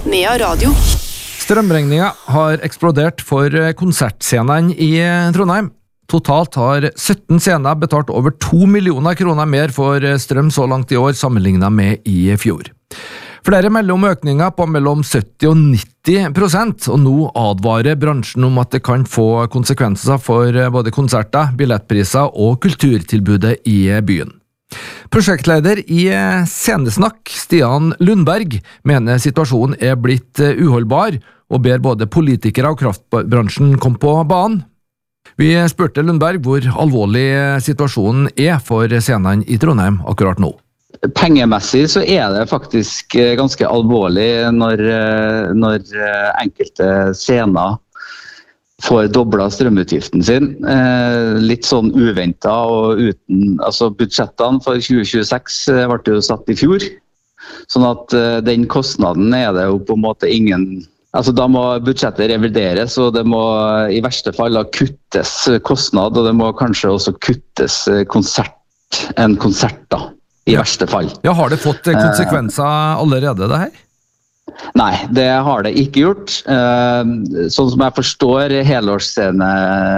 Nea Radio. Strømregninga har eksplodert for konsertscenene i Trondheim. Totalt har 17 scener betalt over 2 millioner kroner mer for strøm så langt i år sammenlignet med i fjor. Flere melder om økninger på mellom 70 og 90%, og nå advarer bransjen om at det kan få konsekvenser for både konserter, billettpriser og kulturtilbudet i byen. Prosjektleder i Scenesnakk, Stian Lundberg, mener situasjonen er blitt uholdbar, og ber både politikere og kraftbransjen komme på banen. Vi spurte Lundberg hvor alvorlig situasjonen er for scenene i Trondheim akkurat nå. Pengemessig så er det faktisk ganske alvorlig når enkelte scener får doblet strømutgiften sin. Litt sånn uventet og uten, altså budsjettene for 2026 ble jo satt i fjor, sånn at den kostnaden er det jo på en måte ingen. Altså da må budsjettet revideres, og det må i verste fall kuttes kostnad, og det må kanskje også kuttes en konsert da, i verste fall. Ja, har det fått konsekvenser allerede det her? Nei, det har det ikke gjort. Sånn som jeg forstår helårsscenene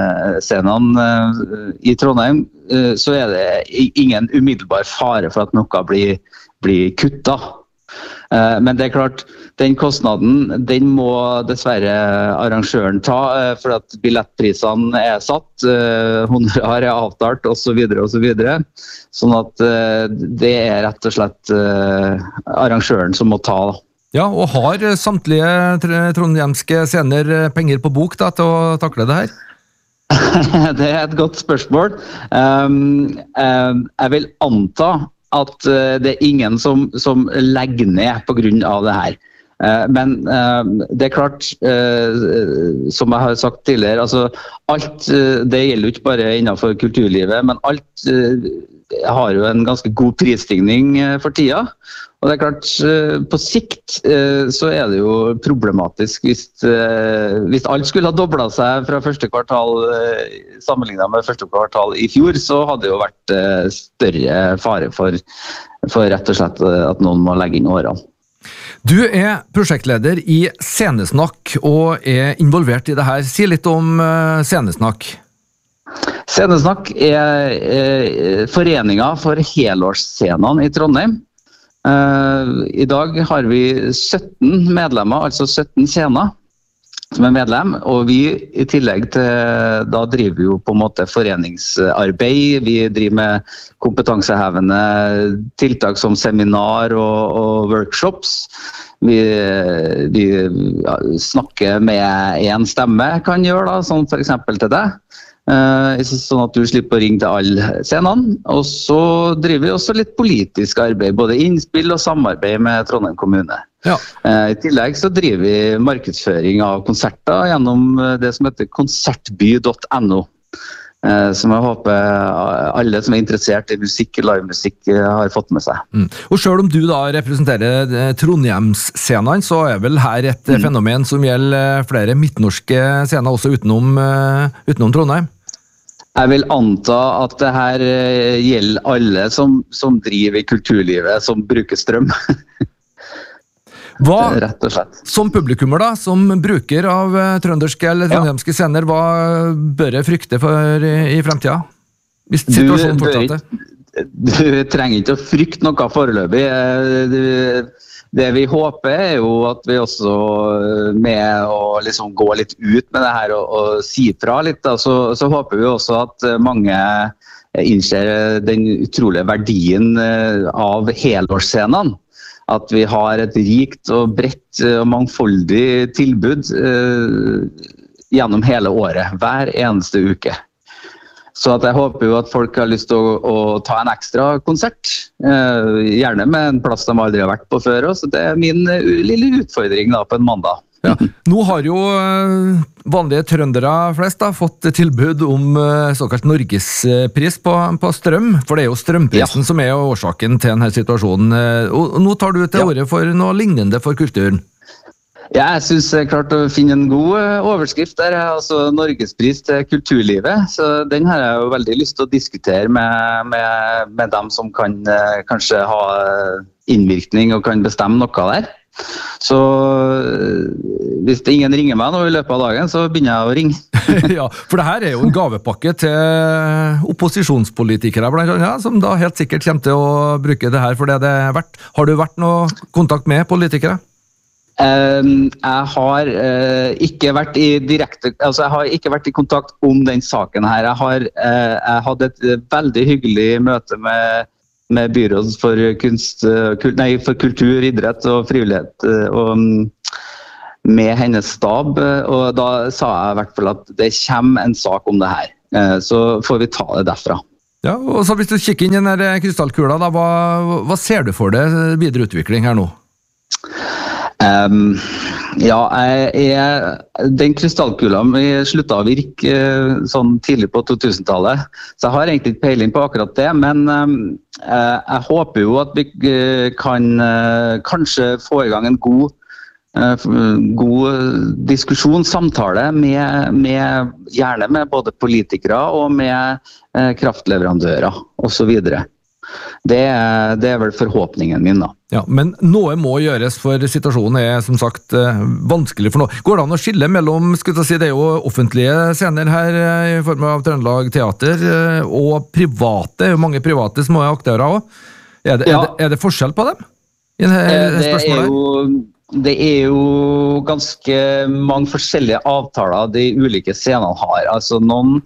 i Trondheim, så er det ingen umiddelbar fare for at noe blir kuttet. Men det er klart, den kostnaden, den må dessverre arrangøren ta, for at billettprisene er satt, honorar er avtalt, og så videre, og så videre. Sånn at det er rett og slett arrangøren som må ta. Ja, og har samtlige trondheimske scener penger på bok da, til å takle det her? Det er et godt spørsmål. Jeg vil anta at det er ingen som legger ned på grunn av det her. Men det er klart, som jeg har sagt tidligere, altså alt, det gjelder jo ikke bare innenfor kulturlivet, men alt har jo en ganske god prisstigning for tida. Og det er klart, på sikt så er det jo problematisk hvis alt skulle ha doblet seg fra første kvartal sammenlignet med første kvartal i fjor, så hadde det jo vært større fare for rett og slett at noen må legge inn årene. Du er prosjektleder i Scenesnakk og er involvert i det her. Si litt om Scenesnakk. Scenesnakk er foreningen for helårsscenene i Trondheim. I dag har vi 17 medlemmer, altså 17 scener som er medlem, og vi i tillegg til, da driver vi jo på en måte foreningsarbeid, vi driver med kompetansehevende tiltak som seminar og workshops. Vi snakker med en stemme, kan gjøre da, sånn for eksempel til deg. Sånn at du slipper å ringe til alle scenene, og så driver vi også litt politisk arbeid, både innspill og samarbeid med Trondheim kommune. Ja. I tillegg så driver vi markedsføring av konserter gjennom det som heter konsertby.no, som jeg håper alle som er interessert i musikk, livemusikk har fått med seg. Og selv om du da representerer Trondheimsscenene, så er vel her et fenomen som gjelder flere midtnorske scener også utenom Trondheim? Jeg vil anta at det her gjelder alle som driver i kulturlivet, som bruker strøm. Rett og slett. Som publikummer da, som bruker av trønderske eller trondheimske scener, hva bør jeg frykte for i fremtiden? Hvis situasjonen fortsatte? Du trenger ikke å frykte noe foreløpig. Det vi håper er jo at vi også med å liksom gå litt ut med det her og si fra litt, da, så håper vi også at mange innser den utrolige verdien av helårsscenene. At vi har et rikt og bredt og mangfoldig tilbud gjennom hele året, hver eneste uke. Så at jeg håper jo at folk har lyst til å ta en ekstra konsert, gjerne med en plass de aldri har vært på før. Så det er min lille utfordring da på en mandag. Ja. Nå har jo vanlige trøndere flest da, fått tilbud om såkalt Norgespris på strøm, for det er jo strømprisen som er årsaken til denne situasjonen. Og nå tar du til orde for noe lignende for kulturen. Ja, jeg synes jeg klarte å finne en god overskrift der, altså Norgespris til kulturlivet. Så den har jeg jo veldig lyst til å diskutere med dem som kan kanskje ha innvirkning og kan bestemme noe der. Så hvis det ingen ringer meg nå i løpet av dagen, så begynner jeg å ringe. Ja, for det her jo en gavepakke til opposisjonspolitikere blant annet, som da helt sikkert kommer til å bruke det her for det det er verdt. Har du vært noe kontakt med politikere? Jeg har ikke vært jeg har ikke vært i kontakt om den saken her. Jeg hadde et veldig hyggelig møte med byråd for kultur, idrett og frivillighet med hennes stab, og da sa jeg i hvert fall at det kommer en sak om det her. Så får vi ta det derfra. Ja, og så hvis du kikker inn i den der krystallkula, da, hva ser du for deg videre utvikling her nå? Den krystallkula mi slutta å virke sånn tidlig på 2000-tallet, så jeg har egentlig ikke peiling på akkurat det, men jeg håper jo at vi kan kanskje få i gang en god diskusjon, samtale gjerne med både politikere og med kraftleverandører og så videre. Det er vel forhåpningen min da. Ja, men noe må gjøres, for situasjonen er som sagt vanskelig for noe. Går det an å skille mellom, skulle jeg si, det er jo offentlige scener her i form av Trøndelag Teater, og private, mange private små aktører også. Er det forskjell på dem? Det er jo ganske mange forskjellige avtaler de ulike scenene har. Altså noen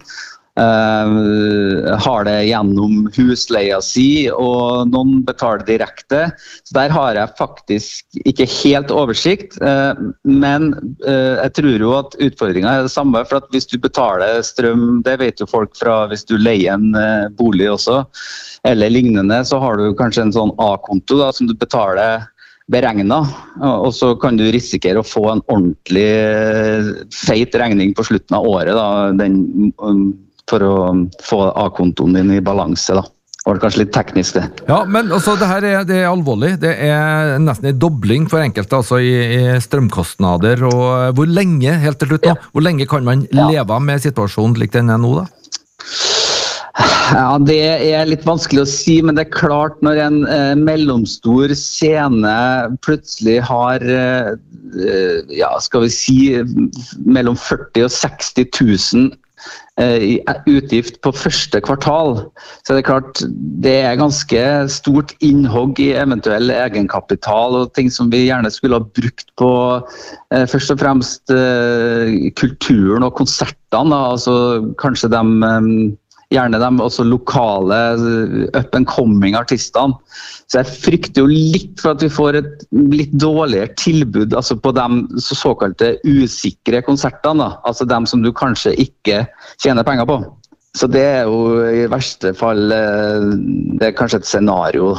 har det gjennom husleia si, og noen betaler direkte. Så der har jeg faktisk ikke helt oversikt, men jeg tror jo at utfordringen er det samme, for at hvis du betaler strøm, det vet jo folk fra hvis du leier en bolig også, eller lignende, så har du kanskje en sånn A-konto da, som du betaler beregnet, og så kan du risikere å få en ordentlig feit regning på slutten av året da, for å få A-kontoen din i balanse da. Det var kanskje litt teknisk det. Ja, men altså, det her det er alvorlig. Det er nesten en dobling for enkelte altså, i strømkostnader. Og hvor lenge, helt til slutt nå, hvor lenge kan man leve med situasjonen slik den er nå da? Ja, det er litt vanskelig å si, men det er klart når en mellomstor scene plutselig har, skal vi si, mellom 40 og 60 000 i utgift på første kvartal, så er det klart det er ganske stort innhogg i eventuell egenkapital og ting som vi gjerne skulle ha brukt på først og fremst kulturen og konsertene, altså kanskje gjerne de også lokale up-and-coming artistene. Så jeg frykter jo litt for at vi får et litt dårligere tilbud altså på de såkalte usikre konsertene, da. Altså de som du kanskje ikke tjener penger på. Så det er jo i verste fall det er kanskje et scenario.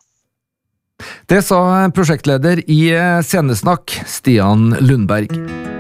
Det sa prosjektleder i Scenesnakk, Stian Lundberg.